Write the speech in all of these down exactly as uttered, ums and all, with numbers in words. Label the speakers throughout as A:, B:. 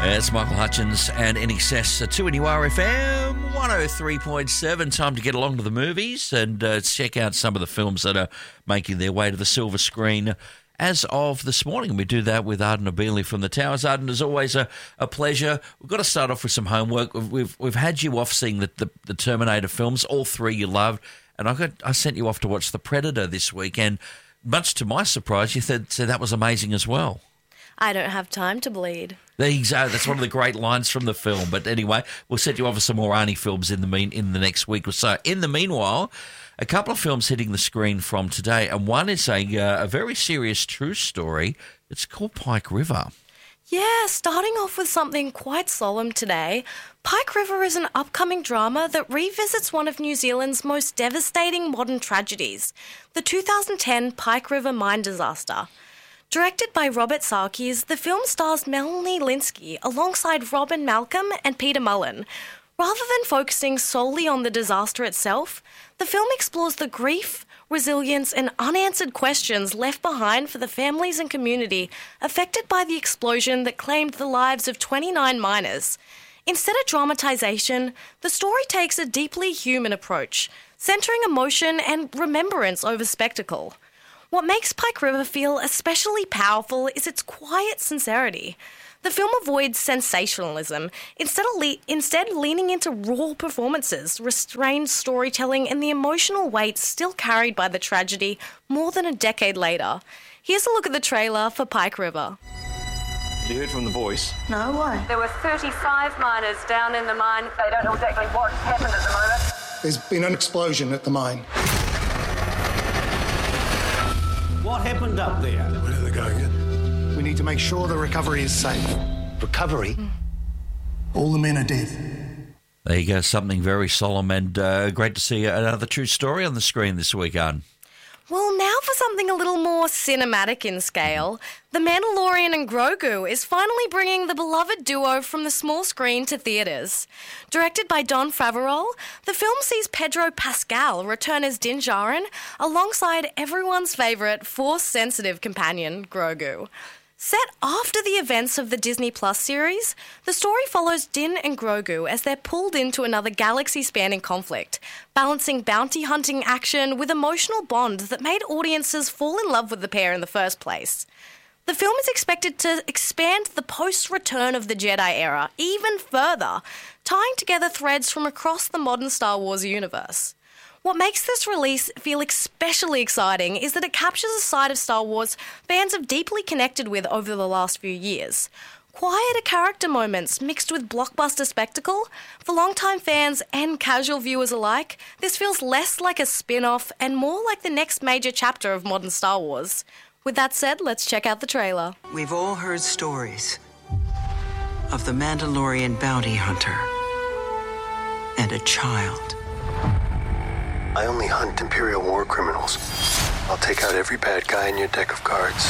A: It's Michael Hutchins and N X S uh, two N U R F M one oh three point seven. Time to get along to the movies and uh, check out some of the films that are making their way to the silver screen as of this morning. We do that with Arden Abili from the Towers. Arden, as always, a, a pleasure. We've got to start off with some homework. We've we've, we've had you off seeing the, the, the Terminator films, all three you loved, and I got I sent you off to watch The Predator this week, and much to my surprise, you said, said that was amazing as well.
B: I don't have time to bleed.
A: There you go. That's one of the great lines from the film. But anyway, we'll set you off with some more Arnie films in the mean in the next week or so. In the meanwhile, a couple of films hitting the screen from today, and one is a uh, a very serious true story. It's called Pike River.
B: Yeah, starting off with something quite solemn today. Pike River is an upcoming drama that revisits one of New Zealand's most devastating modern tragedies, the two thousand ten Pike River mine disaster. Directed by Robert Sarkis, the film stars Melanie Lynskey alongside Robin Malcolm and Peter Mullen. Rather than focusing solely on the disaster itself, the film explores the grief, resilience and unanswered questions left behind for the families and community affected by the explosion that claimed the lives of twenty-nine miners. Instead of dramatisation, the story takes a deeply human approach, centering emotion and remembrance over spectacle. What makes Pike River feel especially powerful is its quiet sincerity. The film avoids sensationalism, instead, of le- instead leaning into raw performances, restrained storytelling and the emotional weight still carried by the tragedy more than a decade later. Here's a look at the trailer for Pike River.
C: You heard from the boys?
D: No, why?
E: There were thirty-five miners down in the mine. They don't know exactly what happened at the moment.
D: There's been an explosion at the mine.
F: What happened up there?
G: Where are they going in?
D: We need to make sure the recovery is safe.
G: Recovery?
D: Mm. All the men are dead.
A: There you go, something very solemn, and uh, great to see another true story on the screen this week, Arden.
B: Well, now for something a little more cinematic in scale. The Mandalorian and Grogu is finally bringing the beloved duo from the small screen to theatres. Directed by Jon Favreau, the film sees Pedro Pascal return as Din Djarin alongside everyone's favourite Force-sensitive companion, Grogu. Set after the events of the Disney Plus series, the story follows Din and Grogu as they're pulled into another galaxy-spanning conflict, balancing bounty-hunting action with emotional bond that made audiences fall in love with the pair in the first place. The film is expected to expand the post-Return of the Jedi era even further, tying together threads from across the modern Star Wars universe. What makes this release feel especially exciting is that it captures a side of Star Wars fans have deeply connected with over the last few years. Quieter character moments mixed with blockbuster spectacle, for longtime fans and casual viewers alike, this feels less like a spin-off and more like the next major chapter of modern Star Wars. With that said, let's check out the trailer.
H: We've all heard stories of the Mandalorian bounty hunter and a child.
G: I only hunt Imperial war criminals. I'll take out every bad guy in your deck of cards.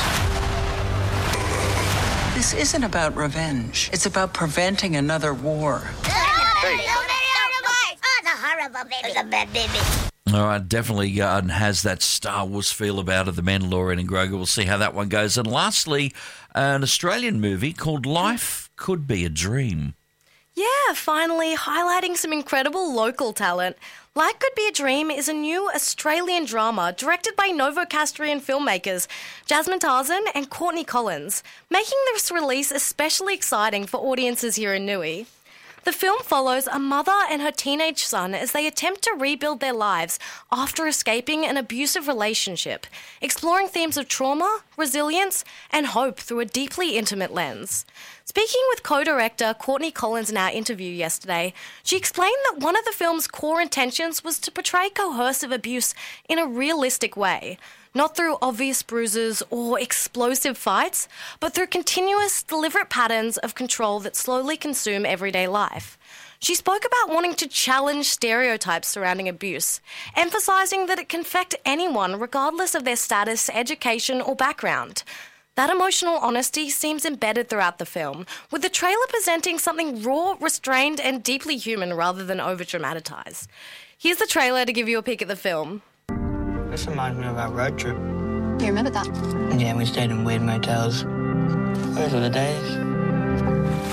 H: This isn't about revenge. It's about preventing another war.
G: Hey.
I: Oh, it's a horrible baby. It's a bad baby.
A: All right, definitely uh, has that Star Wars feel about it, The Mandalorian and Grogu. We'll see how that one goes. And lastly, an Australian movie called Life Could Be a Dream.
B: Yeah, finally, highlighting some incredible local talent. Life Could Be a Dream is a new Australian drama directed by Novocastrian filmmakers Jasmine Tarzan and Courtney Collins, making this release especially exciting for audiences here in Newey. The film follows a mother and her teenage son as they attempt to rebuild their lives after escaping an abusive relationship, exploring themes of trauma, resilience, and hope through a deeply intimate lens. Speaking with co-director Courtney Collins in our interview yesterday, she explained that one of the film's core intentions was to portray coercive abuse in a realistic way, not through obvious bruises or explosive fights, but through continuous, deliberate patterns of control that slowly consume everyday life. She spoke about wanting to challenge stereotypes surrounding abuse, emphasising that it can affect anyone regardless of their status, education or background. That emotional honesty seems embedded throughout the film, with the trailer presenting something raw, restrained and deeply human rather than over-dramatised. Here's the trailer to give you a peek at the film.
J: This reminds me of our road trip.
K: You remember that?
J: Yeah, we stayed in weird motels. Those were the days.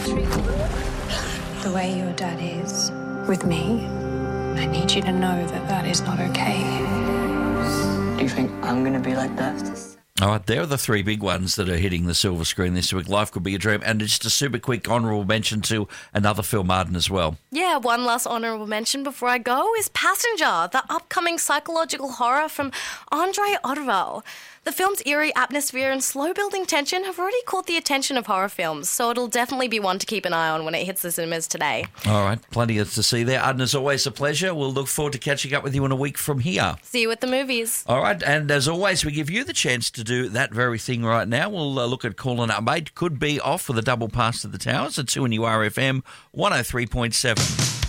K: The way your dad is with me, I need you to know that that is not okay.
J: Do you think I'm going to be like that?
A: All right, there are the three big ones that are hitting the silver screen this week. Life Could Be a Dream, and just a super quick honourable mention to another film, Arden, as well.
B: Yeah, one last honourable mention before I go is Passenger, the upcoming psychological horror from Andrei Ottewell. The film's eerie atmosphere and slow-building tension have already caught the attention of horror films, so it'll definitely be one to keep an eye on when it hits the cinemas today.
A: All right, plenty to see there. Arden, as always, a pleasure. We'll look forward to catching up with you in a week from here.
B: See you at the movies.
A: All right, and as always, we give you the chance to do that very thing right now. We'll uh, look at calling up, mate. Could be off with a double pass to the Towers at two N U R F M one oh three point seven.